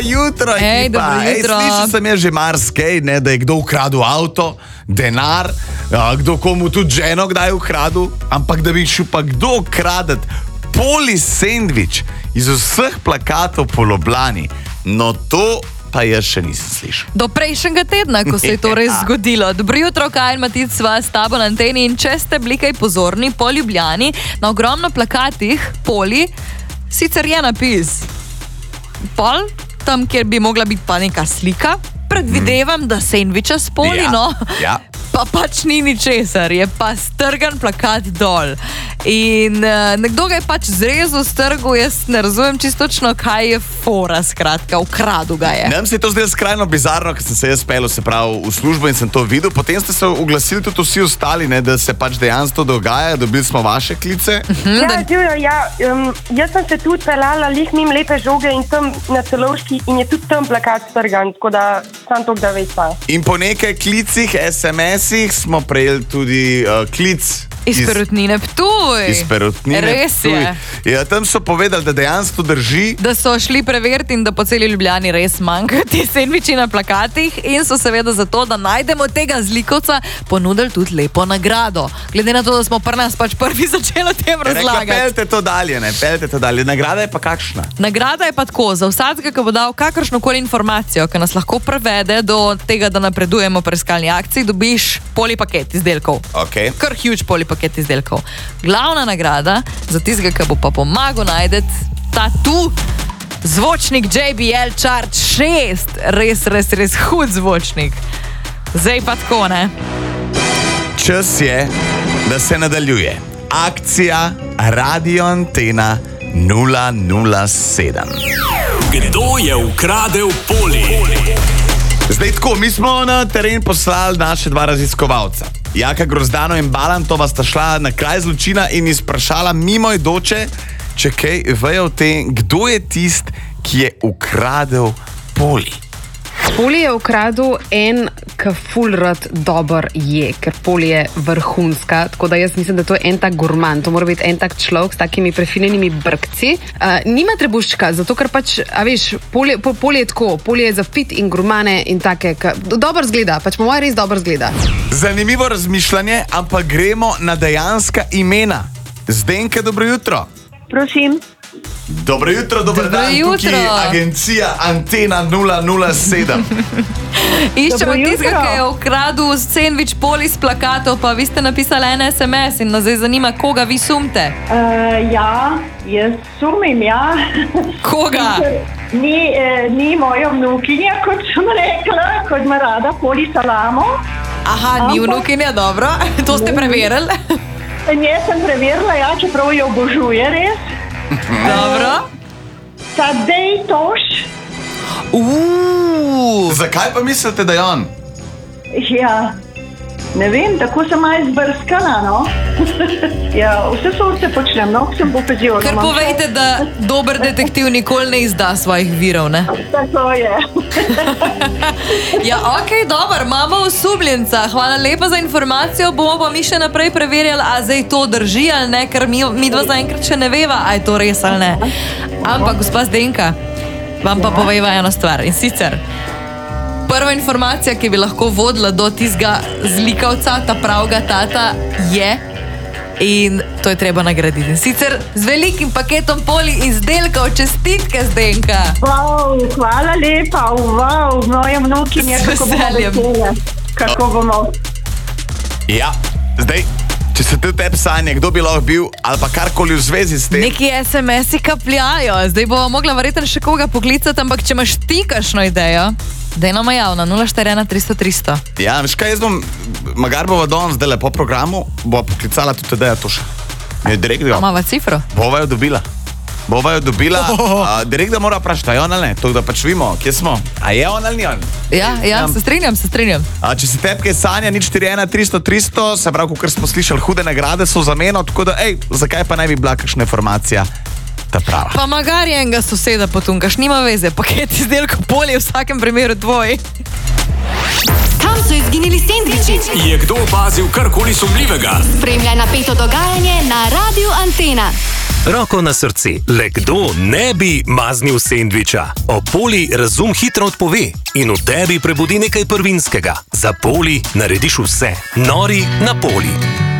Jutro, ekipa. Slišal sem že marsikaj, da je kdo ukradel avto, denar, kdo komu tudi ženo kdaj ukradel, ampak da bi šel pa kdo ukradeti poli sendvič iz vseh plakatov po Ljubljani. No to pa jaz še nisem slišal. Do prejšnjega tedna, ko se je to res zgodilo. Dobro jutro, Kaj in Matic, sva s tabo na anteni in če ste bili kaj pozorni po Ljubljani, na ogromno plakatih poli sicer je napis pol, tam, kjer bi mogla biti pa neka slika. Predvidevam, da sendviča s poli, pa pač ni ničesar, je pa strgan plakat dol. In nekdo ga je pač zrezal, strgal, jaz ne razumem čisto točno, kaj je fora, skratka, ukradel ga je. Nam se je to zdelo skrajno bizarno, ker sem se jaz peljal, se pravi, v službo in sem to videl. Potem ste se oglasili tudi vsi ostali, ne, da se pač dejansko to dogaja, dobili smo vaše klice. Jaz sem se tudi peljala lih mimo Lepe žoge in tam na Celovški in je tudi tam plakat strgan, tako da sam to, da veste. In po nekaj klicih, SMS-ih smo prejeli tudi klic iz Perutnine Ptuj. Iz Perutnine Res Ptuj. je. Ja, tam so povedali, da dejansko drži. Da so šli preveriti in da po celi Ljubljani res manjkajo ti sendviči na plakatih in so seveda zato, da najdemo tega zlikovca, ponudili tudi lepo nagrado. Glede na to, da smo pri nas pač prvi začeli o tem razlagati. Peljte to dalje, ne, peljte to dalje. Nagrada je pa kakšna? Nagrada je pa tako, za vsakega, ki bo dal kakršnokoli informacijo, ki nas lahko prevede do tega, da napredujemo pri iskalni akciji, dobiš polipaket izdelkov. Okay. Kar huge polipaket izdelkov. Glavna nagrada za tistega, ki bo pa pomagal najdeti ta tu zvočnik JBL Charge 6. Res hud zvočnik. Zdaj pa tako, ne? Čas je, da se nadaljuje. Akcija Radio Antena 007. Kdo je ukradel poli? Zdaj tako, mi smo na teren poslali naše dva raziskovalca. Jaka Grozdano in Balantova sta šla na kraj zločina in izprašala mimoidoče, če kaj vejo o tem, kdo je tist, ki je ukradel poli. Poli je ukradel en, ki ful rad dober je, ker poli je vrhunska, tako da jaz mislim, da to je en tak gurman, to mora biti en tak človek s takimi prefinjenimi brkci. Nima trebuščka, zato ker pač, a veš, poli je tako, poli je za fit in gurmane in take, dobro zgleda, pač po moje res dobro zgleda. Zanimivo razmišljanje, ampak gremo na dejanska imena. Zdenka, dobro jutro. Prosim. Dobro jutro, dober dan, tukaj je agencija Antena 007. Iščemo tistega, ki je ukradel sendvič poli s plakatov, pa vi ste napisali en SMS in nas zdaj zanima, koga vi sumite. Ja, jaz sumim, ja. Koga? Ni moja vnukinja, kot sem rekla, kot ima rada poli salamo. Aha, ni vnukinja, dobro, to ste preverili. Jaz sem preverila, ja, čeprav jo obožuje res. Dobro. Tadej Toš. Zakaj pa mislite, da je on? Ja, ne vem, tako sem malo izbrskala, no. Ja, vse sorte počnem, no, sem popezil. Ker povejte, da dober detektiv nikoli ne izda svojih virov, ne? Tako je. Ja, okej, dobro, imamo osumljenca. Hvala lepa za informacijo, bomo pa mi še naprej preverjali, a zdaj to drži ali ne, ker mi dva zaenkrat še ne veva, a je to res ali ne. Ampak, gospa Zdenka, vam pa povejva eno stvar. In sicer, prva informacija, ki bi lahko vodila do tistega zlikovca, ta pravega tata, je, in to je treba nagraditi. In sicer z velikim paketom poli izdelkov. Čestitke, Zdenka. Hvala lepa, moja vnukinja, kako bomo. Ja, zdaj, če se tudi tebi sanje, kdo bi lahko bil, ali pa karkoli v zvezi s tem. Neki SMS-i kapljajo, zdaj bomo mogla verjetno še koga poklicati, ampak če imaš ti kakšno idejo, daj nama javno, 041 300 300. Ja, veš kaj, jaz bom, magar bova danes zdaj po programu, bova poklicala tudi Tadeja Toša. Mava cifro? Bova jo dobila. Direkt da mora vprašati, a je on ali ne, to da pač vimo, kje smo. A je on ali ni on? Ja, se strinjam. Če se tebi kaj sanja, 041 300 300, se pravi, ker smo slišali, hude nagrade so za meno, tako da, zakaj pa naj bi bila kakšna informacija ta prava? Pa magari enega soseda potunkaš, nima veze, paket izdelkov poli je v vsakem primeru tvoj. Kam so izginili sendviči? Je kdo opazil karkoli sumljivega? Spremljaj napeto dogajanje na Radiu Antena. Roko na srce, le kdo ne bi maznil sendviča? O Poli razum hitro odpove in v tebi prebudi nekaj prvinskega. Za Poli narediš vse. Nori na Poli.